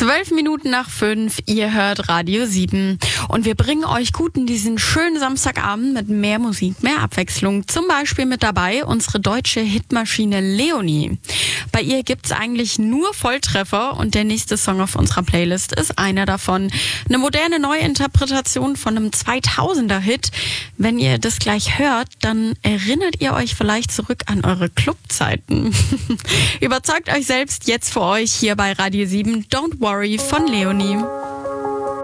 12:05, ihr hört Radio 7 und wir bringen euch gut in diesen schönen Samstagabend mit mehr Musik, mehr Abwechslung. Zum Beispiel mit dabei unsere deutsche Hitmaschine Leonie. Bei ihr gibt's eigentlich nur Volltreffer und der nächste Song auf unserer Playlist ist einer davon. Eine moderne Neuinterpretation von einem 2000er-Hit. Wenn ihr das gleich hört, dann erinnert ihr euch vielleicht zurück an eure Clubzeiten. Überzeugt euch selbst jetzt für euch hier bei Radio 7 Don't Worry von Leonie.